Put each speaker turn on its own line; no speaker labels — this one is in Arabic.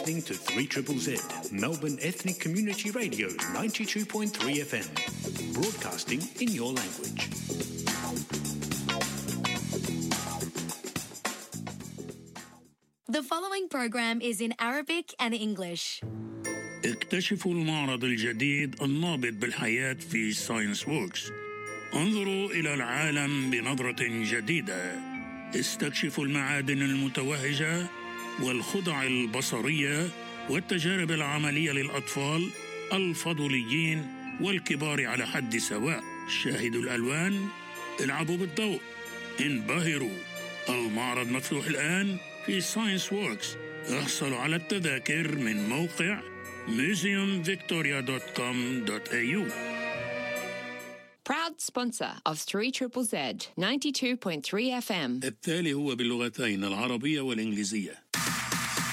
listening to 3ZZZ, Melbourne Ethnic Community Radio 92.3 FM, broadcasting in your language.
The following program is in Arabic and English.
اكتشفوا المعرض الجديد النابض بالحياة في ساينس ووركس. انظروا إلى العالم بنظرة جديدة. استكشفوا المعادن المتوهجة والخدع البصرية والتجارب العملية للأطفال الفضوليين والكبار على حد سواء. شاهدوا الألوان، العبوا بالضوء، انبهروا. المعرض مفتوح الآن في ساينس ووركس. احصلوا على التذاكر من موقع museumvictoria.com.au.
Proud sponsor of 3ZZZ 92.3 FM.
التالي هو باللغتين العربية والإنجليزية.